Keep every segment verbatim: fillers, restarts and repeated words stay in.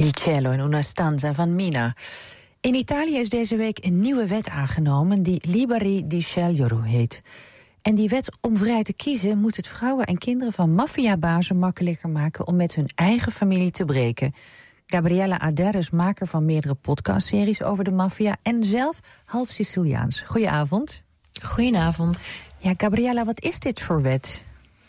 Il cielo in una stanza van Mina. In Italië is deze week een nieuwe wet aangenomen die Liberi di Scegliere heet. En die wet om vrij te kiezen moet het vrouwen en kinderen van maffiabazen makkelijker maken om met hun eigen familie te breken. Gabriella Ader is maker van meerdere podcastseries over de maffia en zelf half Siciliaans. Goedenavond. Goedenavond. Ja, Gabriella, wat is dit voor wet?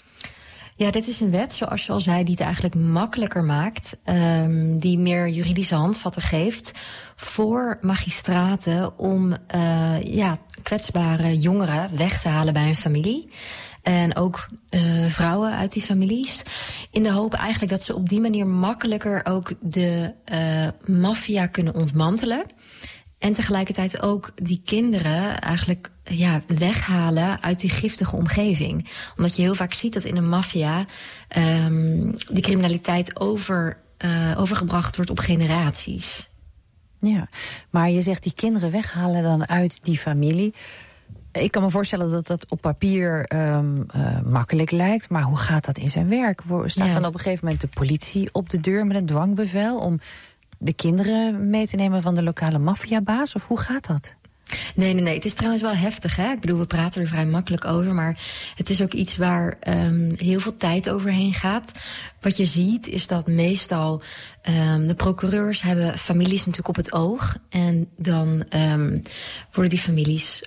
Ja, dit is een wet, zoals je al zei, die het eigenlijk makkelijker maakt. Um, die meer juridische handvatten geeft voor magistraten om uh, ja, kwetsbare jongeren weg te halen bij hun familie. En ook uh, vrouwen uit die families. In de hoop eigenlijk dat ze op die manier makkelijker ook de uh, maffia kunnen ontmantelen. En tegelijkertijd ook die kinderen eigenlijk ja, weghalen uit die giftige omgeving. Omdat je heel vaak ziet dat in een maffia um, die criminaliteit over, uh, overgebracht wordt op generaties. Ja, maar je zegt die kinderen weghalen dan uit die familie. Ik kan me voorstellen dat dat op papier um, uh, makkelijk lijkt. Maar hoe gaat dat in zijn werk? Staat ja, dan op een gegeven moment de politie op de deur met een dwangbevel om de kinderen mee te nemen van de lokale maffiabaas? Of hoe gaat dat? Nee, nee, nee. Het is trouwens wel heftig, hè? Ik bedoel, we praten er vrij makkelijk over, maar het is ook iets waar um, heel veel tijd overheen gaat. Wat je ziet is dat meestal um, de procureurs hebben families natuurlijk op het oog. En dan um, worden die families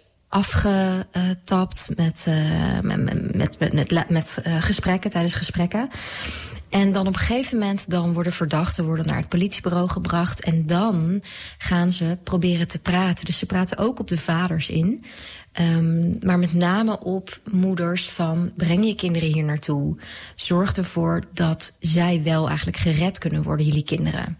afgetapt met, uh, met, met, met, met, met uh, gesprekken, tijdens gesprekken. En dan op een gegeven moment dan worden verdachten worden naar het politiebureau gebracht. En dan gaan ze proberen te praten. Dus ze praten ook op de vaders in. Um, maar met name op moeders van breng je kinderen hier naartoe. Zorg ervoor dat zij wel eigenlijk gered kunnen worden, jullie kinderen.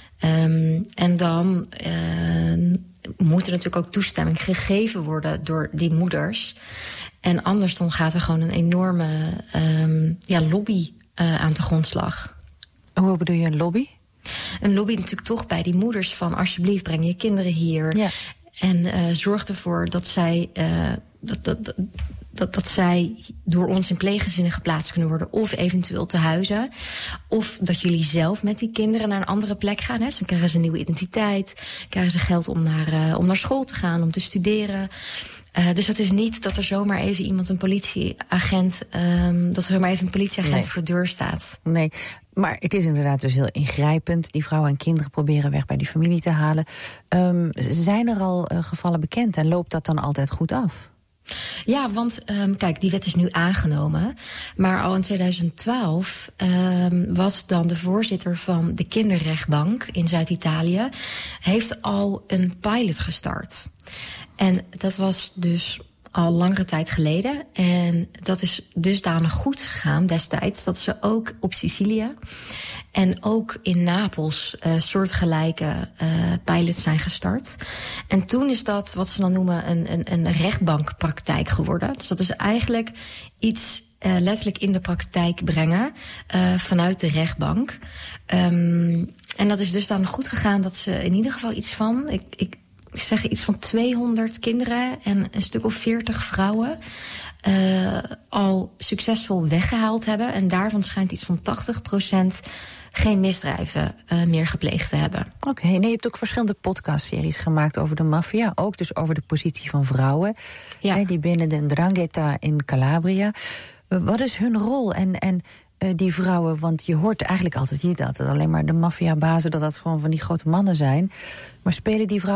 Um, en dan uh, moet er natuurlijk ook toestemming gegeven worden door die moeders. En anders dan gaat er gewoon een enorme um, ja, lobby Uh, aan de grondslag. Hoe bedoel je een lobby? Een lobby natuurlijk toch bij die moeders van alsjeblieft breng je kinderen hier. Ja. En uh, zorg ervoor dat zij, uh, dat, dat, dat, dat, dat zij door ons in pleeggezinnen geplaatst kunnen worden. Of eventueel te huizen. Of dat jullie zelf met die kinderen naar een andere plek gaan. Hè. Dus dan krijgen ze een nieuwe identiteit. Krijgen ze geld om naar, uh, om naar school te gaan, om te studeren. Uh, dus het is niet dat er zomaar even iemand, een politieagent, um, dat er zomaar even een politieagent nee. voor de deur staat. Nee, maar het is inderdaad dus heel ingrijpend. Die vrouwen en kinderen proberen weg bij die familie te halen. Um, zijn er al uh, gevallen bekend en loopt dat dan altijd goed af? Ja, want um, kijk, die wet is nu aangenomen. Maar al in tweeduizend twaalf um, was dan de voorzitter van de kinderrechtbank in Zuid-Italië, heeft al een pilot gestart. En dat was dus al langere tijd geleden. En dat is dusdanig goed gegaan destijds dat ze ook op Sicilië en ook in Napels uh, soortgelijke uh, pilots zijn gestart. En toen is dat wat ze dan noemen een, een, een rechtbankpraktijk geworden. Dus dat is eigenlijk iets uh, letterlijk in de praktijk brengen uh, vanuit de rechtbank. Um, en dat is dusdanig goed gegaan dat ze in ieder geval iets van Ik, ik Ik zeg iets van tweehonderd kinderen en een stuk of veertig vrouwen uh, al succesvol weggehaald hebben. En daarvan schijnt iets van tachtig procent geen misdrijven uh, meer gepleegd te hebben. Oké, okay, nee, je hebt ook verschillende podcastseries gemaakt over de maffia. Ook dus over de positie van vrouwen. Ja. Hè, die binnen de 'Ndrangheta in Calabria. Uh, wat is hun rol en... en Uh, die vrouwen, want je hoort eigenlijk altijd niet dat het alleen maar de maffiabazen, dat dat gewoon van die grote mannen zijn. Maar spelen die vrouwen